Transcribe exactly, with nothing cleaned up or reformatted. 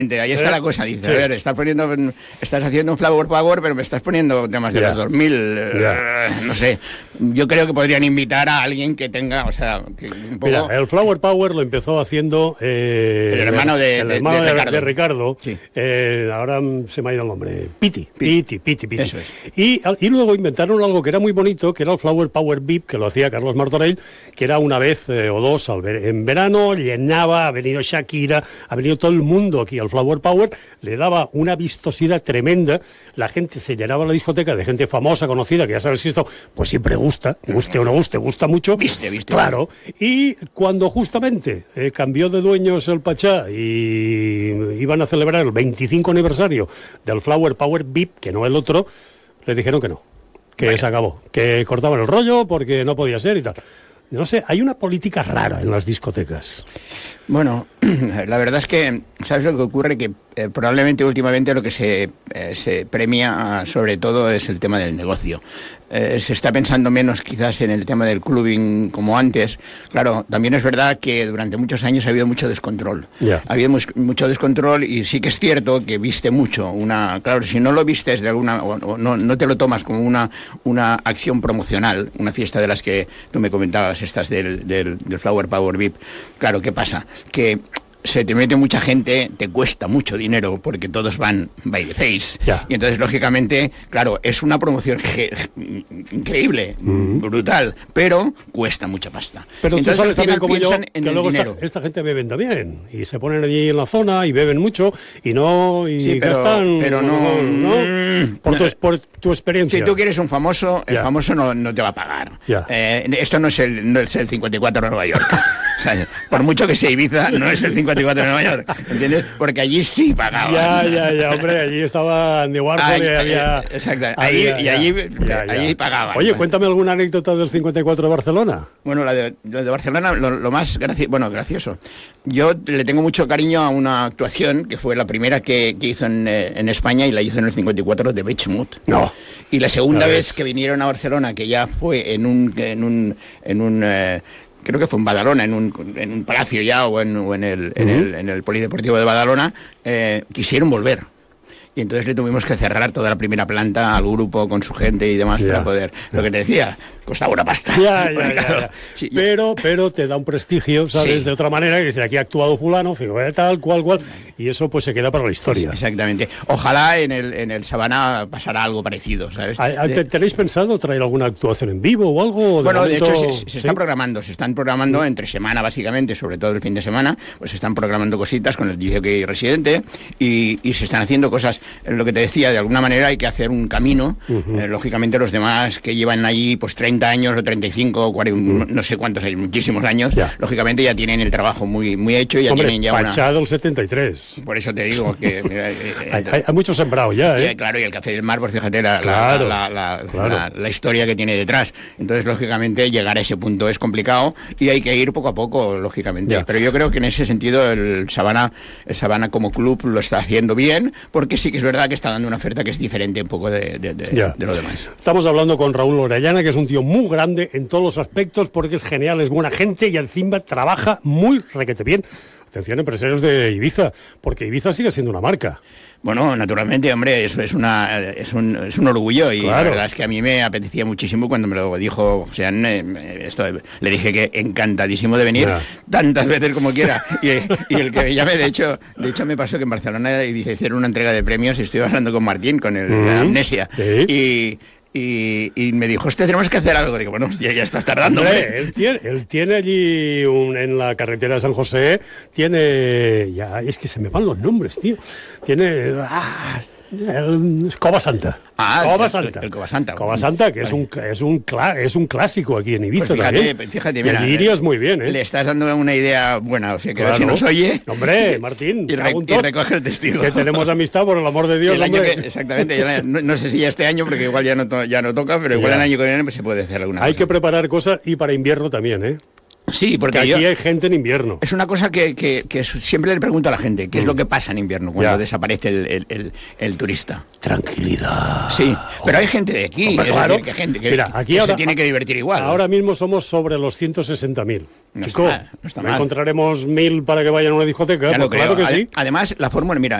Ahí está ¿Eh? la cosa, dice, sí. a ver, estás poniendo, estás haciendo un Flower Power, pero me estás poniendo temas de yeah. los dos mil, yeah. uh, no sé. Yo creo que podrían invitar a alguien que tenga, o sea, que un poco... Mira, el Flower Power lo empezó haciendo eh, el hermano de, el de, hermano de, de, de Ricardo, de Ricardo sí. eh, ahora se me ha ido el nombre, Piti, Piti, Piti, Piti. Eso es. Y, y luego inventaron algo que era muy bonito, que era el Flower Power V I P, que lo hacía Carlos Martorell, que era una vez eh, o dos al ver, en verano, llenaba, ha venido Shakira, ha venido todo el mundo aquí al Flower Power, le daba una vistosidad tremenda, la gente se llenaba la discoteca de gente famosa, conocida, que ya sabes si esto, pues siempre gusta, guste o no guste, gusta mucho. Viste, viste. Claro, y cuando justamente eh, cambió de dueños el Pachá y iban a celebrar el veinticinco aniversario del Flower Power V I P, que no el otro, le dijeron que no, que Vaya. se acabó, que cortaban el rollo porque no podía ser y tal. No sé, hay una política rara en las discotecas. Bueno, la verdad es que, ¿sabes lo que ocurre? Que eh, probablemente últimamente lo que se, eh, se premia sobre todo es el tema del negocio. Eh, se está pensando menos quizás en el tema del clubbing como antes. Claro, también es verdad que durante muchos años ha habido mucho descontrol. Yeah. Ha habido mu mucho descontrol y sí que es cierto que viste mucho. Una, claro, si no lo vistes de alguna, o, o no, no te lo tomas como una, una acción promocional, una fiesta de las que tú me comentabas, estas del, del, del Flower Power V I P. Claro, ¿qué pasa? Que se te mete mucha gente, te cuesta mucho dinero porque todos van by the face. Yeah. Y entonces, lógicamente, claro, es una promoción increíble, mm-hmm. brutal, pero cuesta mucha pasta. Pero entonces, tú sabes también como yo, en que el luego esta, esta gente beben también y se ponen allí en la zona y beben mucho y no y sí, pero, gastan. Pero no, no, no por, tu, por tu experiencia. Si tú quieres un famoso, el yeah. famoso no, no te va a pagar. Yeah. Eh, esto no es el, no es el cincuenta y cuatro de Nueva York. O sea, por mucho que sea Ibiza, no es el cincuenta y cuatro de Nueva York, ¿entiendes? Porque allí sí pagaban. Ya, ya, ya, hombre, allí estaba Andy Warhol y había... Exacto, allí, había, y allí, ya, ya. allí pagaban. Oye, cuéntame alguna anécdota del cincuenta y cuatro de Barcelona. Bueno, la de, la de Barcelona, lo, lo más graci bueno, gracioso. Yo le tengo mucho cariño a una actuación que fue la primera que, que hizo en, en España y la hizo en el cincuenta y cuatro de Beachmood. No. Y la segunda vez que vinieron a Barcelona, que ya fue en un... En un, en un eh, creo que fue en Badalona, en un, en un palacio ya, o en, o en, el, uh-huh. en, el, en el Polideportivo de Badalona, eh, quisieron volver. Y entonces le tuvimos que cerrar toda la primera planta al grupo con su gente y demás yeah. para poder... Yeah. Lo que te decía, costaba una pasta. Ya, ya, ya, ya. Sí, pero, pero te da un prestigio, ¿sabes? Sí. De otra manera, y decir, aquí ha actuado fulano, fíjate, tal, cual, cual, y eso pues se queda para la historia. Sí, exactamente. Ojalá en el, en el Sabana pasara algo parecido, ¿sabes? ¿Te, ¿Tenéis pensado traer alguna actuación en vivo o algo? De bueno, momento... de hecho, se, se ¿Sí? está programando, se están programando entre semana, básicamente, sobre todo el fin de semana, pues se están programando cositas con el D J residente y, y se están haciendo cosas, lo que te decía, de alguna manera hay que hacer un camino. Uh-huh. eh, lógicamente los demás que llevan allí pues treinta años o treinta y cinco, cuarenta, uh-huh. no sé cuántos hay, muchísimos años, yeah. lógicamente ya tienen el trabajo muy muy hecho y ya Hombre, tienen ya Pachá una... del setenta y tres. Por eso te digo que... mira, eh, hay, hay, hay mucho sembrado ya, ¿eh? eh claro, y el Café del Mar, pues fíjate la, claro, la, la, la, claro. la, la historia que tiene detrás. Entonces, lógicamente, llegar a ese punto es complicado y hay que ir poco a poco, lógicamente. Yeah. Pero yo creo que en ese sentido el Sabana, el Sabana como club lo está haciendo bien, porque sí que es verdad que está dando una oferta que es diferente un poco de, de, de, yeah. de lo demás. Estamos hablando con Raúl Orellana, que es un tío muy grande en todos los aspectos, porque es genial, es buena gente y encima trabaja muy requete bien. Atención, empresarios de Ibiza, porque Ibiza sigue siendo una marca. Bueno, naturalmente, hombre, eso es una es un, es un orgullo y claro. La verdad es que a mí me apetecía muchísimo cuando me lo dijo José, esto, le dije que encantadísimo de venir yeah. tantas veces como quiera y, y el que me llame, de hecho, de hecho me pasó que en Barcelona y dice hicieron una entrega de premios y estoy hablando con Martín, con el mm-hmm. Amnesia ¿Sí? y Y, y me dijo, este tenemos que hacer algo. Digo, bueno, ya, ya estás tardando. Hombre, él, tiene, él tiene allí un, en la carretera de San José, tiene, ya, es que se me van los nombres, tío. Tiene, ah, el, Cova Santa. Ah, Cova el, Santa. El, el Cova Santa. Cova Santa, que vale. es, un, es, un, es un clásico aquí en Ibiza. Pues fíjate, también. fíjate, mira. Y irías muy bien, ¿eh? Le estás dando una idea buena, o sea, que claro. a ver si nos oye. Hombre, Martín, y, re, y recoge el testigo. Que tenemos amistad, por el amor de Dios, el año hombre. Que, exactamente, ya, no, no sé si ya este año, porque igual ya no, to, ya no toca, pero igual ya. el año que viene pues, se puede hacer alguna Hay cosa. que preparar cosas y para invierno también, ¿eh? Sí, porque que aquí yo, hay gente en invierno. es una cosa que, que, que siempre le pregunto a la gente, ¿qué mm. es lo que pasa en invierno cuando ya. desaparece el, el, el, el turista? Tranquilidad. Sí, pero hay gente de aquí, Hombre, es claro. decir, que gente que, Mira, aquí que ahora, se tiene que divertir igual. Ahora mismo somos sobre los ciento sesenta mil. No Chico, está mal, no está ¿no mal. encontraremos mil para que vayan a una discoteca? Pues Claro, claro que Ade- sí. Además, la fórmula, mira,